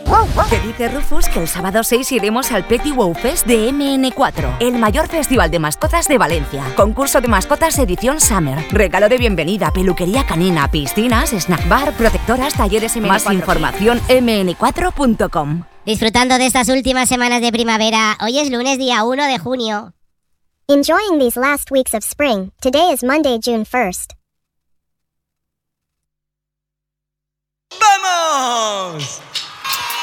Que dice Rufus que el sábado 6 iremos al Petty Wow Fest de MN4, el mayor festival de mascotas de Valencia. Concurso de mascotas edición Summer. Regalo de bienvenida, peluquería canina, piscinas, snack bar, protectoras, talleres MN4. Más información mn4.com. Disfrutando de estas últimas semanas de primavera, hoy es lunes día 1 de junio. Enjoying these last weeks of spring, today is Monday, June 1st. ¡Vamos!